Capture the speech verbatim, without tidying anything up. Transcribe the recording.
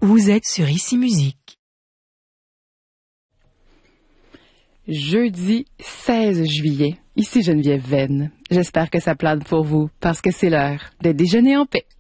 Vous êtes sur Ici Musique. Jeudi seize juillet, ici Geneviève Venn. J'espère que ça plane pour vous parce que c'est l'heure de déjeuner en paix.